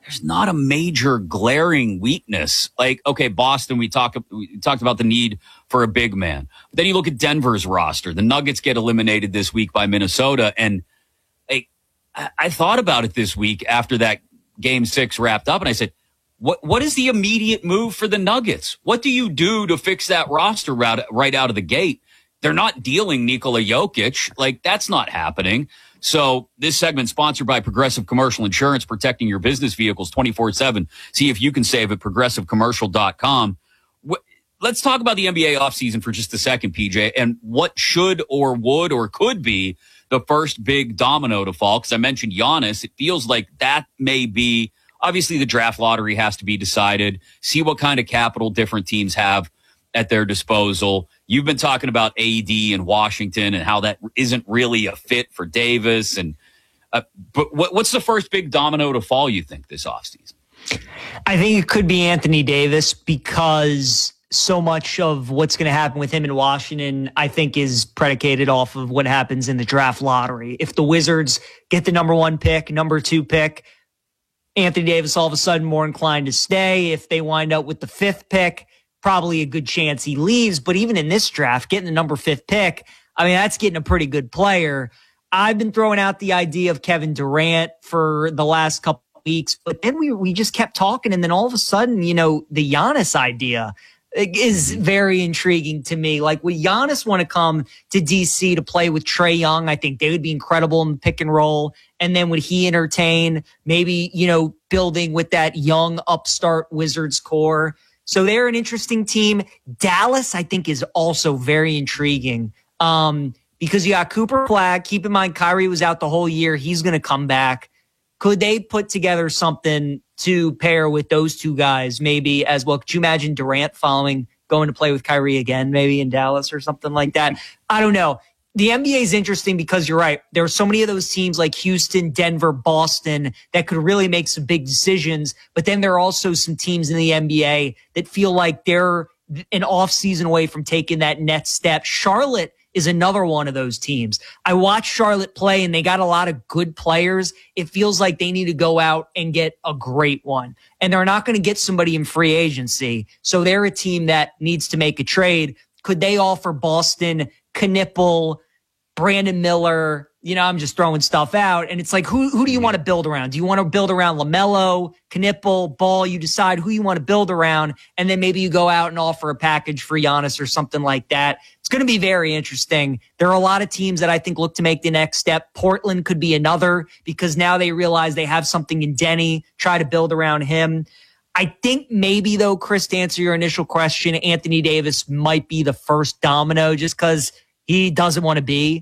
there's not a major glaring weakness. Like, okay, Boston, we talked about the need for a big man. But then you look at Denver's roster. The Nuggets get eliminated this week by Minnesota. And I thought about it this week after that Game 6 wrapped up, and I said, what is the immediate move for the Nuggets? What do you do to fix that roster right out of the gate? They're not dealing Nikola Jokic. Like, that's not happening. So this segment sponsored by Progressive Commercial Insurance, protecting your business vehicles 24/7. See if you can save at progressivecommercial.com. Let's talk about the NBA offseason for just a second, PJ, and what should or would or could be the first big domino to fall. Because I mentioned Giannis. It feels like that may be, obviously the draft lottery has to be decided. See what kind of capital different teams have at their disposal. You've been talking about AD in Washington and how that isn't really a fit for Davis. And but what's the first big domino to fall, you think, this offseason? I think it could be Anthony Davis, because so much of what's going to happen with him in Washington, I think, is predicated off of what happens in the draft lottery. If the Wizards get the number 1 pick, number 2 pick, Anthony Davis all of a sudden more inclined to stay. If they wind up with the 5th pick, probably a good chance he leaves. But even in this draft, getting the number 5th pick, I mean, that's getting a pretty good player. I've been throwing out the idea of Kevin Durant for the last couple of weeks, but then we just kept talking. And then all of a sudden, the Giannis idea is very intriguing to me. Like, would Giannis want to come to DC to play with Trae Young? I think they would be incredible in the pick and roll. And then would he entertain maybe, building with that young upstart Wizards core? So they're an interesting team. Dallas, I think, is also very intriguing because you got Cooper Flag. Keep in mind, Kyrie was out the whole year. He's going to come back. Could they put together something to pair with those two guys maybe as well? Could you imagine Durant going to play with Kyrie again, maybe in Dallas or something like that? I don't know. The NBA is interesting because you're right. There are so many of those teams like Houston, Denver, Boston that could really make some big decisions. But then there are also some teams in the NBA that feel like they're an offseason away from taking that next step. Charlotte is another one of those teams. I watched Charlotte play and they got a lot of good players. It feels like they need to go out and get a great one. And they're not going to get somebody in free agency. So they're a team that needs to make a trade. Could they offer Boston, Knipple, Brandon Miller? I'm just throwing stuff out. And it's like, who do you want to build around? Do you want to build around LaMelo, Knipple, Ball? You decide who you want to build around. And then maybe you go out and offer a package for Giannis or something like that. It's going to be very interesting. There are a lot of teams that I think look to make the next step. Portland could be another because now they realize they have something in Denny, try to build around him. I think maybe, though, Chris, to answer your initial question, Anthony Davis might be the first domino just because he doesn't want to be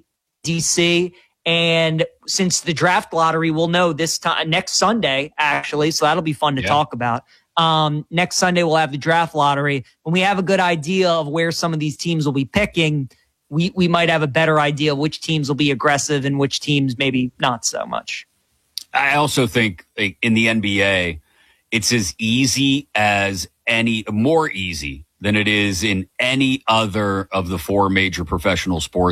DC. And since the draft lottery, we'll know this time next Sunday, actually. So that'll be fun to talk about. Next Sunday, we'll have the draft lottery. When we have a good idea of where some of these teams will be picking, we might have a better idea of which teams will be aggressive and which teams maybe not so much. I also think in the NBA, it's as easy as more easy than it is in any other of the 4 major professional sports.